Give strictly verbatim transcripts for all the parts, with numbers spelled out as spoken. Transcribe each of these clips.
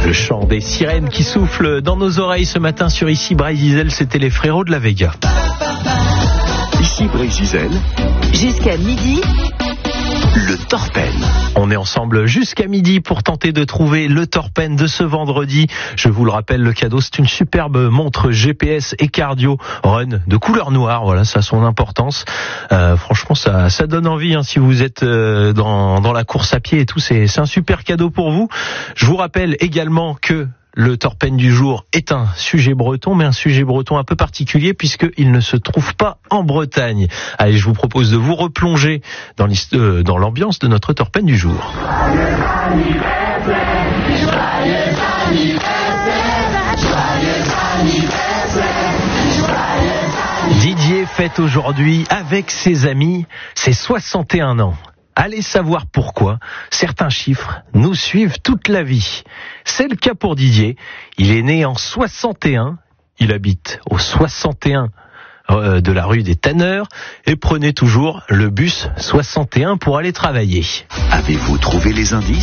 Le chant des sirènes qui soufflent dans nos oreilles ce matin sur Ici Bray-Zizel, c'était les frérots de la Vega. Ici Bray-Zizel, jusqu'à midi, le Torpen. On est ensemble jusqu'à midi pour tenter de trouver le Torpen de ce vendredi. Je vous le rappelle, le cadeau, c'est une superbe montre G P S et cardio Run de couleur noire. Voilà, ça a son importance. Euh, franchement, ça, ça donne envie hein, si vous êtes euh, dans, dans la course à pied et tout. C'est, c'est un super cadeau pour vous. Je vous rappelle également que le Torpen du jour est un sujet breton, mais un sujet breton un peu particulier puisqu'il ne se trouve pas en Bretagne. Allez, je vous propose de vous replonger dans, euh, dans l'ambiance de notre Torpen du jour. Didier fête aujourd'hui avec ses amis ses soixante et un ans. Allez savoir pourquoi certains chiffres nous suivent toute la vie. C'est le cas pour Didier. Il est né en soixante et un. Il habite au soixante et un de la rue des Tanneurs et prenait toujours le bus soixante et un pour aller travailler. Avez-vous trouvé les indices ?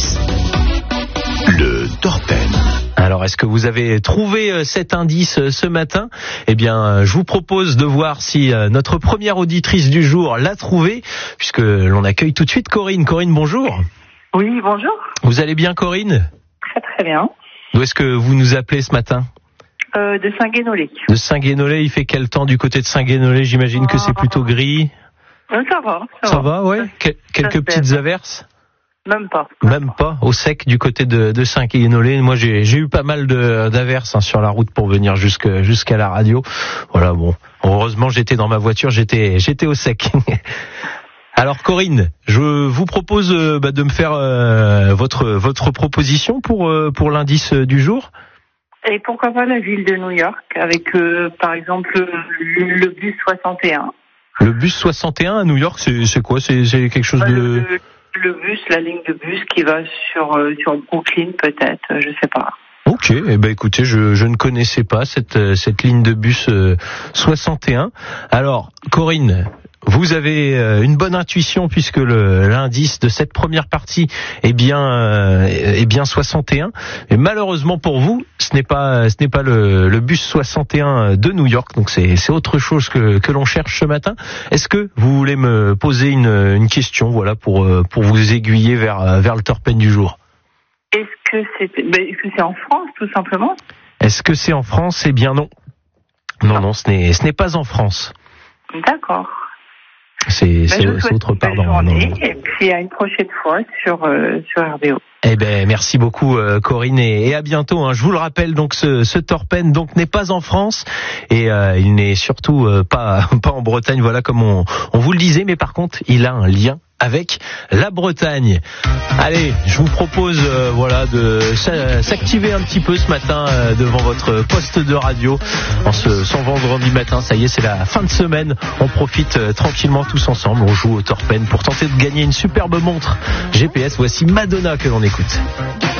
Le Torpen. Alors, est-ce que vous avez trouvé cet indice ce matin ? Eh bien, je vous propose de voir si notre première auditrice du jour l'a trouvé, puisque l'on accueille tout de suite Corinne. Corinne, bonjour. Oui, bonjour. Vous allez bien, Corinne ? Très très bien. D'où est-ce que vous nous appelez ce matin ? euh, De Saint-Guénolé. De Saint-Guénolé, il fait quel temps du côté de Saint-Guénolé ? J'imagine ah. que c'est plutôt gris. Euh, ça va. Ça, ça va, va ouais. Que- Quelques petites averses ? Même pas. Même pas, au sec du côté de, de Saint-Guénolé. Moi, j'ai, j'ai eu pas mal de, d'averses hein, sur la route pour venir jusque, jusqu'à la radio. Voilà, bon. Heureusement, j'étais dans ma voiture, j'étais, j'étais au sec. Alors, Corinne, je vous propose euh, bah, de me faire euh, votre, votre proposition pour, euh, pour l'indice du jour. Et pourquoi pas la ville de New York avec, euh, par exemple, le, le bus soixante et un. Le bus soixante et un à New York, c'est, c'est quoi ? C'est, c'est quelque chose de... Le, Le bus, la ligne de bus qui va sur euh, sur Brooklyn peut-être, euh, je sais pas. Ok, eh ben écoutez, je je ne connaissais pas cette cette ligne de bus euh, soixante et un. Alors Corinne, vous avez euh, une bonne intuition puisque le l'indice de cette première partie est bien euh, est bien soixante et un. Mais malheureusement pour vous, ce n'est pas ce n'est pas le le bus soixante et un de New York. Donc c'est c'est autre chose que que l'on cherche ce matin. Est-ce que vous voulez me poser une une question, voilà, pour pour vous aiguiller vers vers le Torpen du jour? Est-ce que c'est ben, est-ce que c'est en France tout simplement? Est-ce que c'est en France? Eh bien non. Non non, ce n'est ce n'est pas en France. D'accord. C'est, ben, c'est, c'est autre part. Dans, dans... Et puis à une prochaine fois sur euh, sur R D O. Eh ben merci beaucoup euh, Corinne et, et à bientôt. Hein. Je vous le rappelle, donc ce, ce Torpen donc n'est pas en France et euh, il n'est surtout euh, pas pas en Bretagne. Voilà comme on on vous le disait, mais par contre il a un lien avec la Bretagne. Allez, je vous propose euh, voilà de s'activer un petit peu ce matin euh, devant votre poste de radio en ce sans vendredi matin. Ça y est, c'est la fin de semaine. On profite euh, tranquillement tous ensemble. On joue au Torpen pour tenter de gagner une superbe montre G P S. Voici Madonna que l'on écoute.